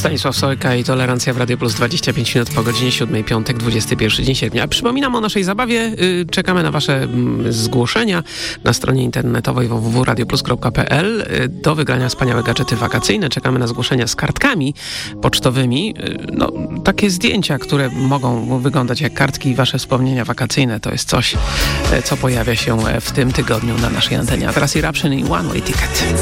Stanisław Sojka i Tolerancja w Radio Plus 25 minut po godzinie 7, piątek, 21 dzień sierpnia. Przypominam o naszej zabawie. Czekamy na wasze zgłoszenia na stronie internetowej www.radioplus.pl. Do wygrania wspaniałe gadżety wakacyjne. Czekamy na zgłoszenia z kartkami pocztowymi. No, takie zdjęcia, które mogą wyglądać jak kartki i wasze wspomnienia wakacyjne. To jest coś, co pojawia się w tym tygodniu na naszej antenie. A teraz Eruption i One Way Ticket.